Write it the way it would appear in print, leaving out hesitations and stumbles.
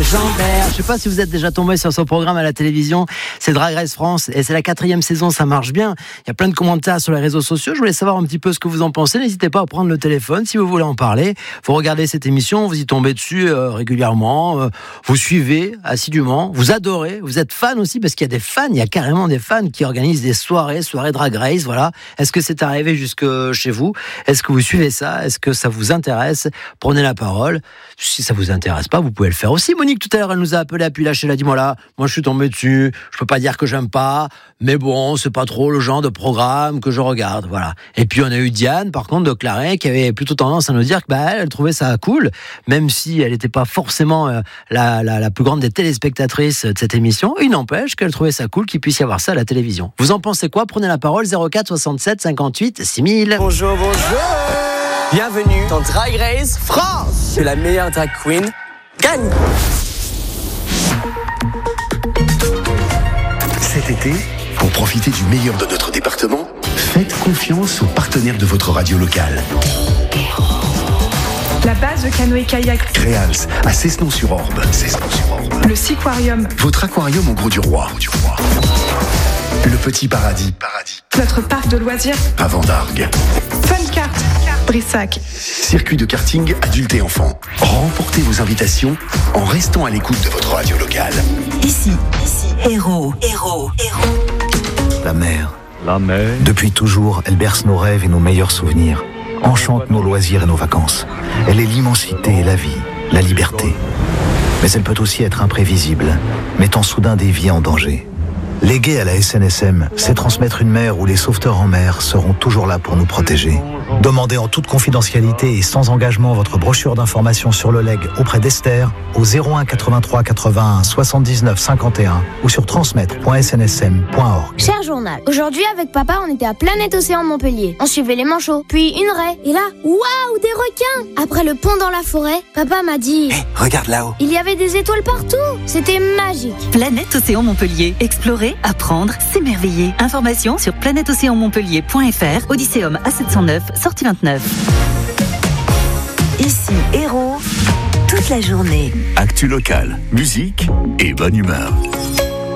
légendaire. Je sais pas si vous êtes déjà tombé sur son programme à la télévision. C'est Drag Race France et c'est la 4e saison, ça marche bien. Il y a plein de commentaires sur les réseaux sociaux. Je voulais savoir un petit peu ce que vous en pensez. N'hésitez pas à prendre le téléphone si vous voulez en parler. Vous regardez cette émission, vous y tombez dessus régulièrement. Vous suivez assidûment. Vous adorez. Vous êtes fan aussi parce qu'il y a des fans. Il y a carrément des fans qui organisent des soirées Drag Race. Voilà. Est-ce que c'est arrivé jusque chez vous? Est-ce que vous suivez ça? Est-ce que ça vous intéresse? Prenez la parole. Si ça vous intéresse pas, vous pouvez le faire aussi. Monique, tout à l'heure, elle nous a appelé à Pilache. Elle a dit, moi je suis tombé dessus. Je peux pas dire que j'aime pas, mais bon, c'est pas trop le genre de programme que je regarde. Voilà. Et puis, on a eu Diane, par contre, de Claret, qui avait plutôt tendance à nous dire que, elle trouvait ça cool, même si elle n'était pas forcément la plus grande des téléspectatrices de cette émission. Il n'empêche qu'elle trouvait ça cool qu'il puisse y avoir ça à la télévision. Vous en pensez quoi? Prenez la parole, 04 67 58 6000. Bonjour. Bienvenue dans Drag Race France. Que la meilleure drag queen gagne. Cet été, pour profiter du meilleur de notre département, faites confiance aux partenaires de votre radio locale. La base de canoë-kayak Créals, à Cessenon-sur-Orbe. Le Seaquarium. Votre aquarium au Gros du Roi. Le Petit Paradis. Notre parc de loisirs À Vendargues. Funcart Brissac. Circuit de karting adultes et enfants. Remportez vos invitations en restant à l'écoute de votre radio locale. Ici, héros. La mer. Depuis toujours, elle berce nos rêves et nos meilleurs souvenirs. Enchante nos loisirs et nos vacances. Elle est l'immensité et la vie, la liberté. Mais elle peut aussi être imprévisible, mettant soudain des vies en danger. Léguer à la SNSM, c'est transmettre une mer où les sauveteurs en mer seront toujours là pour nous protéger. Demandez en toute confidentialité et sans engagement votre brochure d'information sur le leg auprès d'Esther au 01 83 81 79 51 ou sur transmettre.snsm.org. Cher journal, aujourd'hui avec papa on était à Planète Océan Montpellier. On suivait les manchots, puis une raie. Et là, waouh, des requins! Après le pont dans la forêt, papa m'a dit... Regarde là-haut. Il y avait des étoiles partout. C'était magique. Planète Océan Montpellier. Explorer, apprendre, s'émerveiller. Information sur planèteocéanmontpellier.fr. Odysseum A709, sortie 29. Ici, héros, toute la journée. Actu locale, musique et bonne humeur.